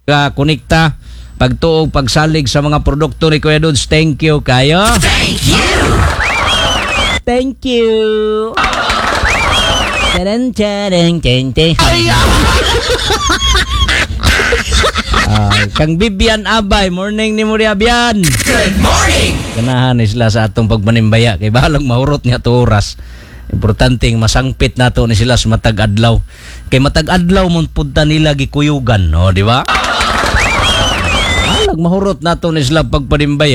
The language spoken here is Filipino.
Konekta pagtuog pagsalig sa mga produkto ni Kuya Dudes. Thank you kayo. Thank you. Kang Bibian Abay, morning ni Muria Bian. Good morning! Ganahan sila sa atong pagmanimbaya kay bahalang mahurot niya to oras. Importante masangpit nato ni sila sa matag adlaw. Kay matag adlaw mon punta nila gikuyugan, no, di ba? Bahalang mahurot nato ni sila pagpanimbaya.